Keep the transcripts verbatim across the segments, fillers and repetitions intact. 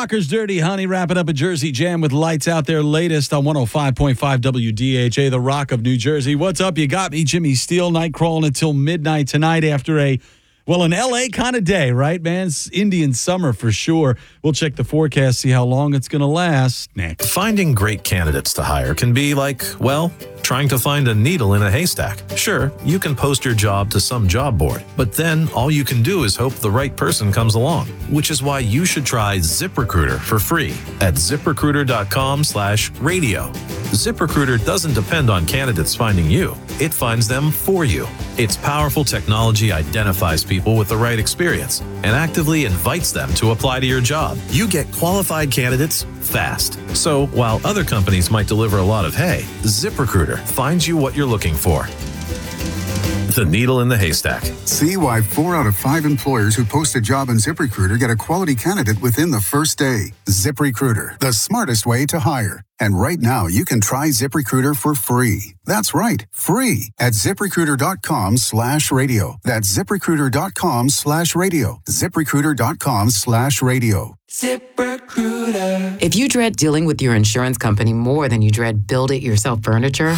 Rockers, Dirty Honey, wrapping up a Jersey Jam with Lights Out, their latest on one oh five point five W D H A, the Rock of New Jersey. What's up? You got me, Jimmy Steele. Night crawling until midnight tonight after a, well, an L A kind of day, right, man? It's Indian summer for sure. We'll check the forecast, see how long it's going to last next. Finding great candidates to hire can be like, well, trying to find a needle in a haystack. Sure, you can post your job to some job board, but then all you can do is hope the right person comes along, which is why you should try ZipRecruiter for free at ZipRecruiter.com slash radio. ZipRecruiter doesn't depend on candidates finding you. It finds them for you. Its powerful technology identifies people with the right experience and actively invites them to apply to your job. You get qualified candidates fast. So while other companies might deliver a lot of hay, ZipRecruiter finds you what you're looking for. The needle in the haystack. See why four out of five employers who post a job in ZipRecruiter get a quality candidate within the first day. ZipRecruiter, the smartest way to hire. And right now, you can try ZipRecruiter for free. That's right, free at ZipRecruiter.com slash radio. That's ZipRecruiter.com slash radio. ZipRecruiter.com slash radio. ZipRecruiter. If you dread dealing with your insurance company more than you dread build-it-yourself furniture,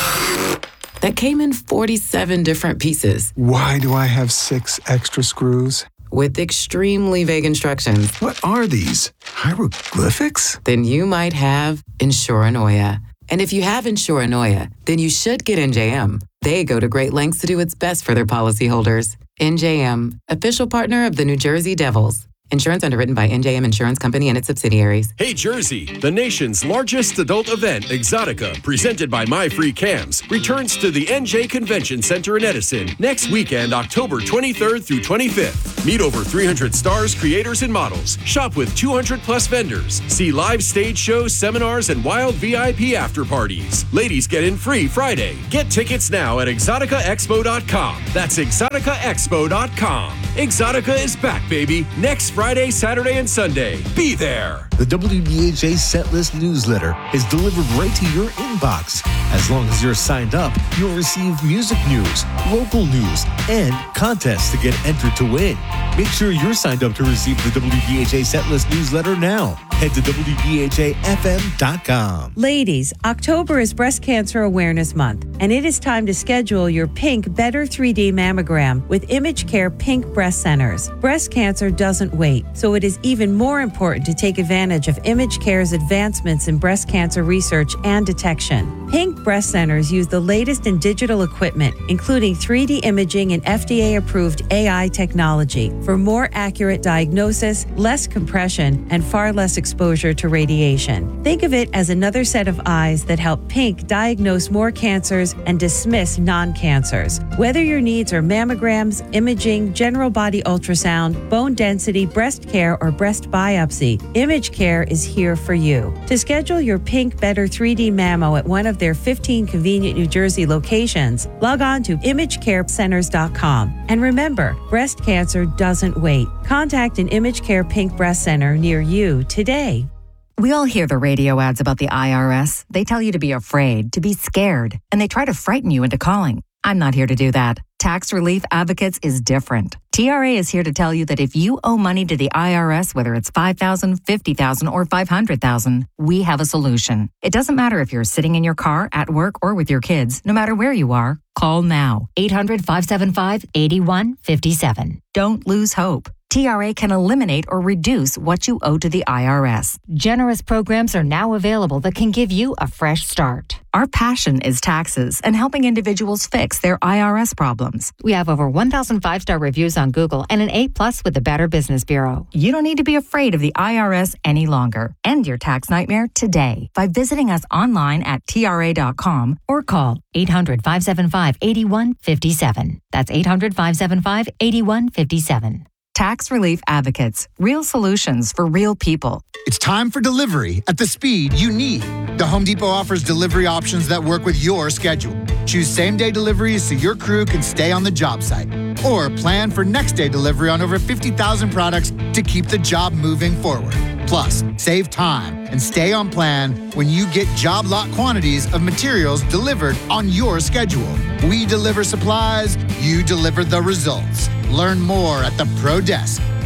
that came in forty-seven different pieces. Why do I have six extra screws? With extremely vague instructions. What are these? Hieroglyphics? Then you might have Insuranoia. And if you have Insuranoia, then you should get N J M. They go to great lengths to do its best for their policyholders. N J M, official partner of the New Jersey Devils. Insurance underwritten by N J M Insurance Company and its subsidiaries. Hey Jersey, the nation's largest adult event, Exotica, presented by My Free Cams, returns to the N J Convention Center in Edison next weekend, October twenty-third through twenty-fifth. Meet over three hundred stars, creators, and models. Shop with two hundred plus vendors. See live stage shows, seminars, and wild V I P after parties. Ladies get in free Friday. Get tickets now at exotica expo dot com. That's exotica expo dot com. Exotica is back, baby. Next Friday, Saturday, and Sunday. Be there. The W D H A Setlist newsletter is delivered right to your inbox. As long as you're signed up, you'll receive music news, local news, and contests to get entered to win. Make sure you're signed up to receive the W D H A Setlist newsletter now. Head to W D H A F M dot com. Ladies, October is Breast Cancer Awareness Month, and it is time to schedule your Pink Better three D mammogram with Image Care Pink Breast Centers. Breast cancer doesn't wait, so it is even more important to take advantage of Image Care's advancements in breast cancer research and detection. Pink Breast Centers use the latest in digital equipment, including three D imaging and F D A-approved A I technology for more accurate diagnosis, less compression, and far less exposure to radiation. Think of it as another set of eyes that help Pink diagnose more cancers and dismiss non-cancers. Whether your needs are mammograms, imaging, general body ultrasound, bone density, breast care, or breast biopsy, Image Care is here for you. To schedule your Pink Better three D mammo at one of their fifteen convenient New Jersey locations, log on to image care centers dot com. And remember, breast cancer doesn't wait. Contact an Image Care Pink Breast Center near you today. We all hear the radio ads about the I R S. They tell you to be afraid, to be scared, and they try to frighten you into calling. I'm not here to do that. Tax Relief Advocates is different. T R A is here to tell you that if you owe money to the I R S, whether it's five thousand dollars, fifty thousand dollars, or five hundred thousand dollars, we have a solution. It doesn't matter if you're sitting in your car, at work, or with your kids. No matter where you are, call now. eight hundred, five seven five, eight one five seven. Don't lose hope. T R A can eliminate or reduce what you owe to the I R S. Generous programs are now available that can give you a fresh start. Our passion is taxes and helping individuals fix their I R S problems. We have over one thousand five-star reviews on Google and an A plus with the Better Business Bureau. You don't need to be afraid of the I R S any longer. End your tax nightmare today by visiting us online at T R A dot com or call eight hundred, five seven five, eight one five seven. That's eight hundred, five seven five, eight one five seven. Tax Relief Advocates. Real solutions for real people. It's time for delivery at the speed you need. The Home Depot offers delivery options that work with your schedule. Choose same-day deliveries so your crew can stay on the job site. Or plan for next-day delivery on over fifty thousand products to keep the job moving forward. Plus, save time and stay on plan when you get job lot quantities of materials delivered on your schedule. We deliver supplies, you deliver the results. Learn more at the Pro Desk.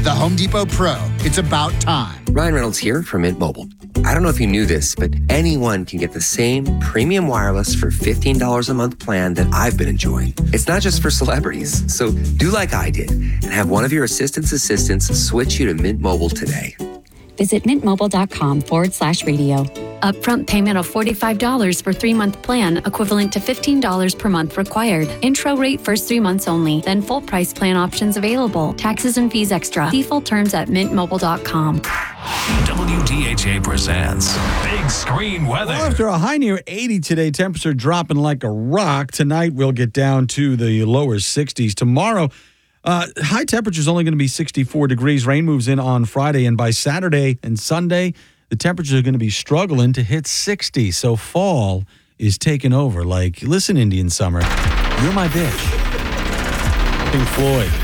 The Home Depot Pro. It's about time. Ryan Reynolds here from Mint Mobile. I don't know if you knew this, but anyone can get the same premium wireless for fifteen dollars a month plan that I've been enjoying. It's not just for celebrities. So do like I did and have one of your assistant's assistants switch you to Mint Mobile today. Visit mintmobile.com forward slash radio. Upfront payment of forty-five dollars for three-month plan, equivalent to fifteen dollars per month required. Intro rate first three months only, then full price plan options available. Taxes and fees extra. See full terms at mint mobile dot com. W D H A presents Big Screen Weather. Well, after a high near eighty today, temperature dropping like a rock. Tonight we'll get down to the lower sixties. Tomorrow, uh, high temperature is only going to be sixty-four degrees. Rain moves in on Friday, and by Saturday and Sunday, the temperatures are going to be struggling to hit sixty. So fall is taking over. Like, listen, Indian Summer, you're my bitch. Pink Floyd.